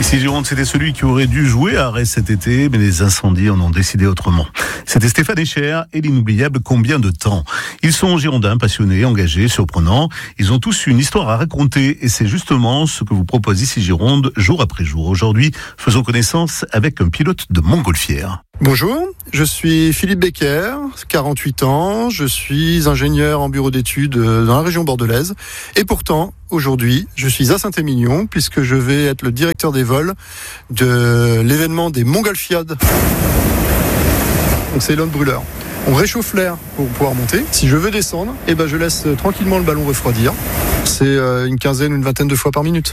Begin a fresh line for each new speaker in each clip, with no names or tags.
Ici Gironde, c'était celui qui aurait dû jouer à Arès cet été, mais les incendies en ont décidé autrement. C'était Stéphane Echer et l'inoubliable Combien de temps. Ils sont girondins, passionnés, engagés, surprenants. Ils ont tous une histoire à raconter et c'est justement ce que vous propose ici Gironde jour après jour. Aujourd'hui, faisons connaissance avec un pilote de montgolfière.
Bonjour, je suis Philippe Becker, 48 ans, je suis ingénieur en bureau d'études dans la région bordelaise et pourtant, aujourd'hui, je suis à Saint-Émilion puisque je vais être le directeur des vols de l'événement des Montgolfiades. Donc c'est l'Elon Brûleur. On réchauffe l'air pour pouvoir monter. Si je veux descendre, je laisse tranquillement le ballon refroidir. C'est une quinzaine ou une vingtaine de fois par minute.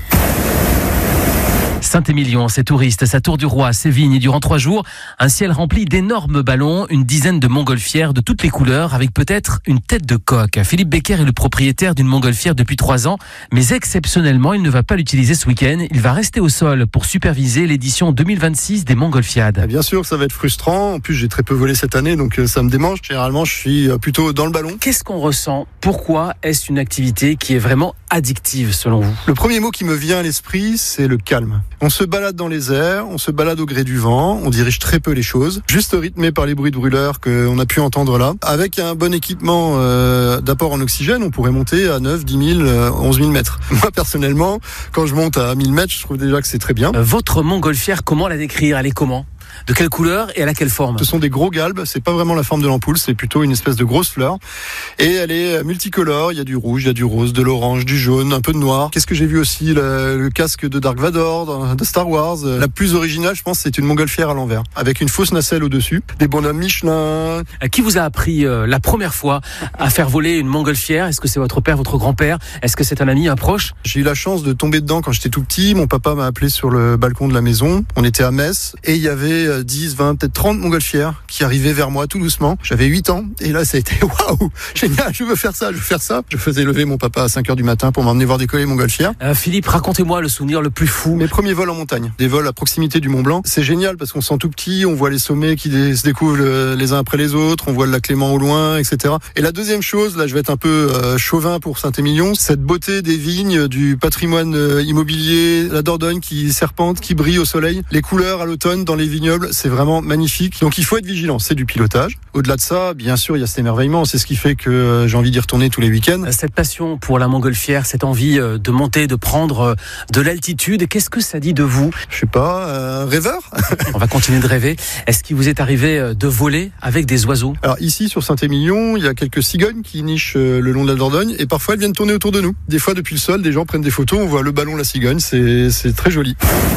Saint-Émilion, ses touristes, sa tour du roi, ses vignes et durant 3 jours, un ciel rempli d'énormes ballons, une dizaine de montgolfières de toutes les couleurs avec peut-être une tête de coq. Philippe Becker est le propriétaire d'une montgolfière depuis 3 ans, mais exceptionnellement, il ne va pas l'utiliser ce week-end. Il va rester au sol pour superviser l'édition 2026 des Montgolfiades.
Bien sûr, ça va être frustrant. En plus, j'ai très peu volé cette année, donc ça me démange. Généralement, je suis plutôt dans le ballon.
Qu'est-ce qu'on ressent ? Pourquoi est-ce une activité qui est vraiment addictive selon vous ?
Le premier mot qui me vient à l'esprit, c'est le calme. On se balade dans les airs, on se balade au gré du vent, on dirige très peu les choses, juste rythmé par les bruits de brûleurs qu'on a pu entendre là. Avec un bon équipement d'apport en oxygène, on pourrait monter à 9, 10 000, 11 000 mètres. Moi, personnellement, quand je monte à 1000 mètres, je trouve déjà que c'est très bien.
Votre montgolfière, comment la décrire ? Elle est comment ? De quelle couleur et à quelle forme ?
Ce sont des gros galbes, c'est pas vraiment la forme de l'ampoule, c'est plutôt une espèce de grosse fleur. Et elle est multicolore, il y a du rouge, il y a du rose, de l'orange, du jaune, un peu de noir. Qu'est-ce que j'ai vu aussi ? Le casque de Dark Vador, de Star Wars. La plus originale, je pense, c'est une montgolfière à l'envers, avec une fausse nacelle au-dessus, des bonhommes Michelin.
Qui vous a appris la première fois à faire voler une montgolfière ? Est-ce que c'est votre père, votre grand-père ? Est-ce que c'est un ami, un proche ?
J'ai eu la chance de tomber dedans quand j'étais tout petit. Mon papa m'a appelé sur le balcon de la maison. On était à Metz et il y avait 10, 20, peut-être 30 montgolfières qui arrivaient vers moi tout doucement. J'avais 8 ans et là ça a été waouh, génial, je veux faire ça. Je faisais lever mon papa à 5h du matin pour m'emmener voir décoller les montgolfières.
Philippe, racontez-moi le souvenir le plus fou.
Mes premiers vols en montagne, des vols à proximité du Mont Blanc. C'est génial parce qu'on se sent tout petit, on voit les sommets qui se découvrent les uns après les autres, on voit le lac Léman au loin, etc. Et la deuxième chose, là je vais être un peu chauvin pour Saint-Émilion, cette beauté des vignes, du patrimoine immobilier, la Dordogne qui serpente, qui brille au soleil, les couleurs à l'automne dans les vignobles, c'est vraiment magnifique. Donc il faut être vigilant, c'est du pilotage. Au-delà de ça, bien sûr, il y a cet émerveillement, c'est ce qui fait que j'ai envie d'y retourner tous les week-ends.
Cette passion pour la montgolfière, cette envie de monter, de prendre de l'altitude, qu'est-ce que ça dit de vous ?
Je sais pas, rêveur.
On va continuer de rêver. Est-ce qu'il vous est arrivé de voler avec des oiseaux ?
Alors ici, sur Saint-Émilion, il y a quelques cigognes qui nichent le long de la Dordogne et parfois elles viennent tourner autour de nous. Des fois, depuis le sol, des gens prennent des photos, on voit le ballon, la cigogne, c'est très joli.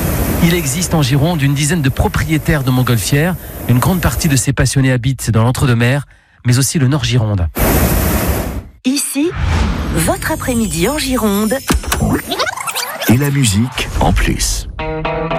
Il existe en Gironde une dizaine de propriétaires de montgolfières. Une grande partie de ces passionnés habitent dans l'Entre-deux-Mers, mais aussi le Nord Gironde.
Ici, votre après-midi en Gironde.
Et la musique en plus.